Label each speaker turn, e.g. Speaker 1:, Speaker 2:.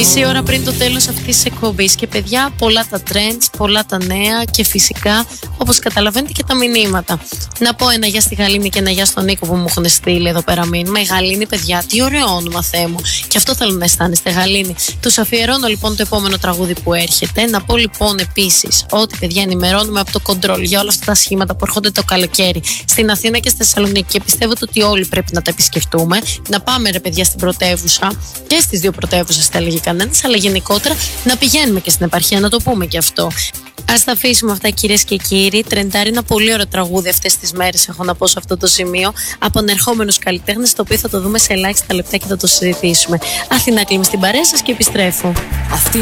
Speaker 1: Μισή ώρα πριν το τέλος αυτής της εκπομπής. Και παιδιά, πολλά τα trends, πολλά τα νέα και φυσικά, όπως καταλαβαίνετε, και τα μηνύματα. Να πω ένα γεια στη Γαλήνη και ένα γεια στον Νίκο που μου έχουν στείλει εδώ πέρα μήνυμα. Η Γαλήνη, παιδιά, τι ωραίο όνομα, Θεέ μου. Και αυτό θέλω να αισθάνεστε, Γαλήνη. Τους αφιερώνω λοιπόν το επόμενο τραγούδι που έρχεται. Να πω λοιπόν επίσης ότι, παιδιά, ενημερώνουμε από το Control για όλα αυτά τα σχήματα που έρχονται το καλοκαίρι στην Αθήνα και στη Θεσσαλονίκη. Και πιστεύω ότι όλοι πρέπει να τα επισκεφτούμε. Να πάμε, ρε παιδιά, στην πρωτεύουσα και στις δύο πρωτεύουσες, θα έλεγε κανένας, αλλά γενικότερα να πηγαίνουμε και στην επαρχία, να το πούμε και αυτό. Ας τα αφήσουμε αυτά, κυρίες και κύριοι. Τρεντάρει ένα πολύ ωραίο τραγούδι αυτές τις μέρες, έχω να πω, σε αυτό το σημείο, από ανερχόμενους καλλιτέχνες, το οποίο θα το δούμε σε ελάχιστα λεπτά και θα το συζητήσουμε. Αθηνά, κλείνουμε στην παρέα σας και επιστρέφω.